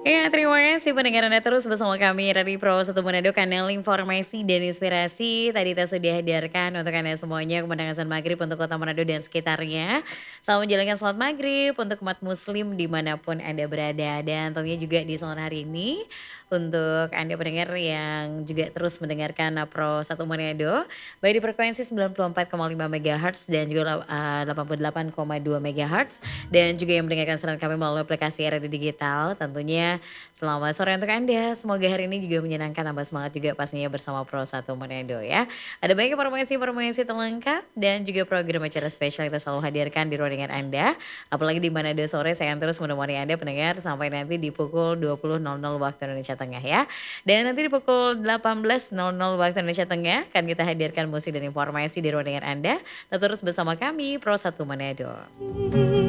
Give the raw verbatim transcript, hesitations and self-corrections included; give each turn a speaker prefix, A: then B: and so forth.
A: Ya, terima kasih pendengar Anda terus bersama kami dari Pro satu Manado, kanal informasi dan inspirasi. Tadi kita sudah hadirkan untuk Anda semuanya kemenangan azan maghrib untuk kota Manado dan sekitarnya. Selamat menjalankan sholat maghrib untuk umat muslim dimanapun Anda berada. Dan tentunya juga di sore hari ini, untuk Anda pendengar yang juga terus mendengarkan Pro satu Manado, baik di frekuensi sembilan puluh empat koma lima megahertz dan juga uh, delapan puluh delapan koma dua megahertz, dan juga yang mendengarkan siaran kami melalui aplikasi R R D Digital. Tentunya selamat sore untuk Anda. Semoga hari ini juga menyenangkan, tambah semangat juga pastinya bersama Pro satu Manado ya. Ada banyak informasi-informasi terlengkap dan juga program acara spesial kita selalu hadirkan di ruang dengar Anda. Apalagi di Manado sore, saya akan terus menemani Anda pendengar sampai nanti di pukul dua puluh nol nol waktu Indonesia Tengah ya. Dan nanti di pukul delapan belas nol nol waktu Indonesia Tengah akan kita hadirkan musik dan informasi di ruang dengar Anda. Tetap terus bersama kami Pro satu Manado.